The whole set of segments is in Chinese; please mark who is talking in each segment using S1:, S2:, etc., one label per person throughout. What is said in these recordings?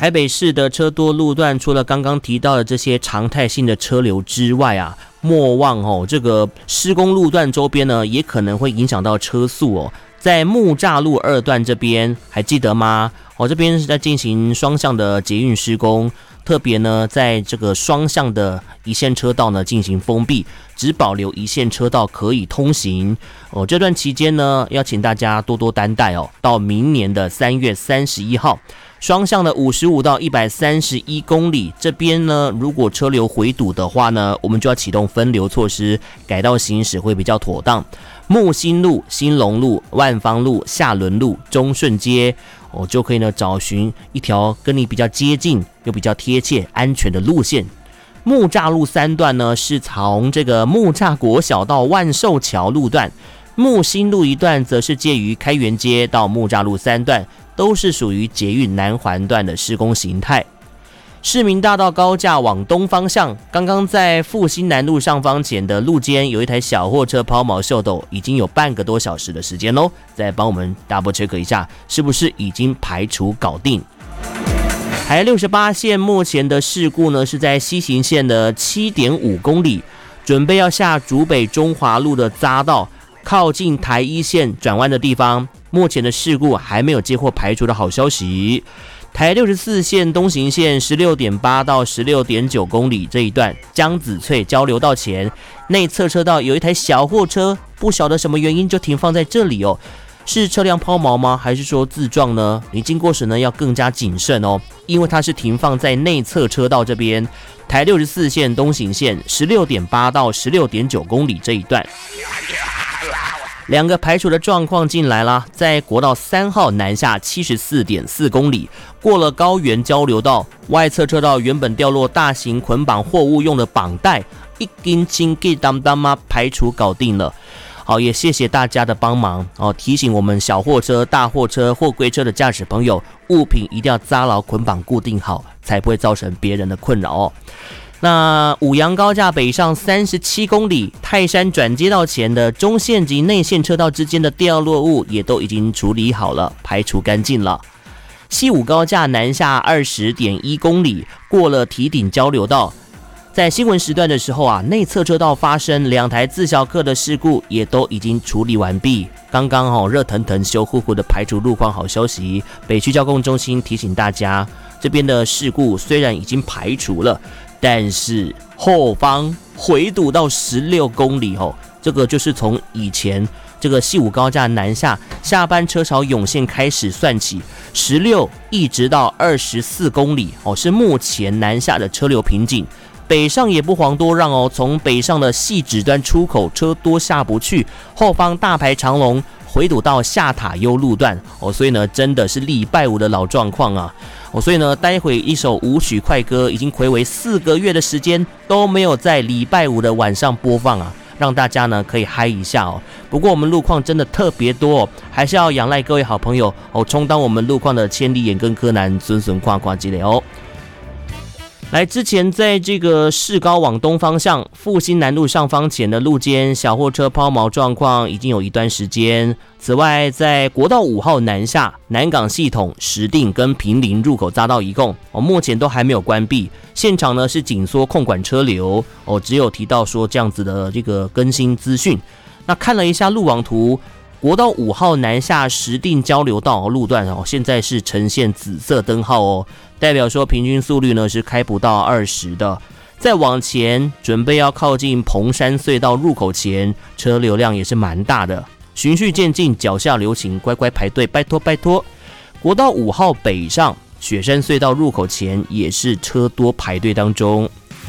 S1: 台北市的车多路段，除了刚刚提到的这些常态性的车流之外啊，莫忘这个施工路段周边呢，也可能会影响到车速哦。在木栅路2段这边，还记得吗？这边是在进行双向的捷运施工，特别呢，在这个双向的一线车道呢进行封闭，只保留一线车道可以通行。这段期间呢，要请大家多多担待哦。到明年的3月31号。双向的55到131公里，这边呢，如果车流回堵的话呢，我们就要启动分流措施，改道行驶会比较妥当。木星路、兴隆路、万芳路、下仑路、中顺街，就可以呢找寻一条跟你比较接近又比较贴切、安全的路线。木栅路3段呢，是从这个木栅国小到万寿桥路段，木星路1段则是介于开元街到木栅路3段。都是属于捷运南环段的施工形态。市民大道高架往东方向，刚刚在复兴南路上方前的路肩有一台小货车抛锚秀逗，已经有半个多小时的时间喽。再帮我们 double check 一下，是不是已经排除搞定？台68线目前的事故呢，是在西行线的 7.5 公里，准备要下竹北中华路的匝道，靠近台1线转弯的地方。目前的事故还没有接获排除的好消息。台64线东行线 16.8 到 16.9 公里这一段，江子翠交流道前内侧车道有一台小货车，不晓得什么原因就停放在这里哦。是车辆抛锚吗？还是说自撞呢？你经过时呢要更加谨慎哦，因为它是停放在内侧车道这边。台64线东行线 16.8 到 16.9 公里这一段。两个排除的状况进来啦，在国道3号南下 74.4 公里，过了高原交流道，外侧车道原本掉落大型捆绑货物用的绑带，一根筋给当当嘛排除搞定了。好，也谢谢大家的帮忙哦，提醒我们小货车、大货车、货柜车的驾驶朋友，物品一定要扎牢捆绑固定好，才不会造成别人的困扰哦。那五杨高架北上37公里，泰山转接道前的中线及内线车道之间的掉落物也都已经处理好了，排除干净了。西武高架南下 20.1 公里，过了堤顶交流道，在新闻时段的时候啊，内侧车道发生2台自小客的事故，也都已经处理完毕。刚刚热腾腾、羞乎乎的排除路况好消息，北区交通中心提醒大家，这边的事故虽然已经排除了，但是后方回堵到16公里这个就是从以前这个西武高架南下下班车潮涌现开始算起，16一直到24公里是目前南下的车流瓶颈。北上也不遑多让从北上的汐止端出口车多下不去，后方大排长龙，回堵到下塔悠路段所以呢，真的是礼拜五的老状况啊所以呢，待会一首舞曲快歌已经睽违4个月的时间都没有在礼拜五的晚上播放啊，让大家呢可以嗨一下不过我们路况真的特别多还是要仰赖各位好朋友充当我们路况的千里眼跟柯南，孙孙夸夸之类来，之前在这个市高往东方向复兴南路上方前的路肩小货车抛锚状况已经有一段时间。此外，在国道5号南下南港系统石碇跟坪林入口匝道一共目前都还没有关闭，现场呢是紧缩控管车流只有提到说这样子的这个更新资讯。那看了一下路网图，国道5号南下石碇交流道路段现在是呈现紫色灯号代表说平均速率呢是开不到20的。再往前准备要靠近彭山隧道入口前，车流量也是蛮大的，循序渐进，脚下留情，乖乖排队，拜托拜托。国道5号北上雪山隧道入口前也是车多排队当中。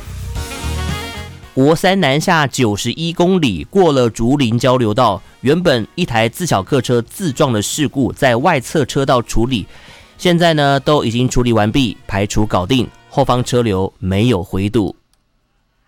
S1: 国3南下91公里，过了竹林交流道，原本一台自小客车自撞的事故在外侧车道处理，现在呢都已经处理完毕，排除搞定，后方车流没有回堵。